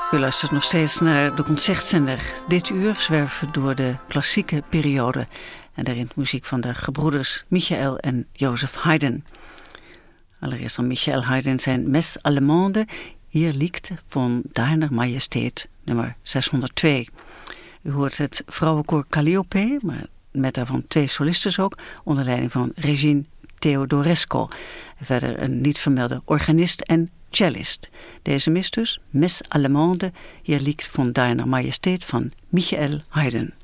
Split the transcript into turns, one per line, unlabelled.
U luistert nog steeds naar de Concertzender. Dit uur zwerven we door de klassieke periode. En daarin muziek van de gebroeders Michael en Joseph Haydn. Allereerst van Michael Haydn zijn Messe Allemande. Hier liegt von Deiner Majestät, nummer 602. U hoort het vrouwenkoor Calliope, maar met daarvan 2 solisten ook, onder leiding van Regine Theodorescu. Verder een niet vermelde organist en cellist. Deze mis dus, Messe Allemande, hier liegt von Deiner Majestät van Michael Haydn.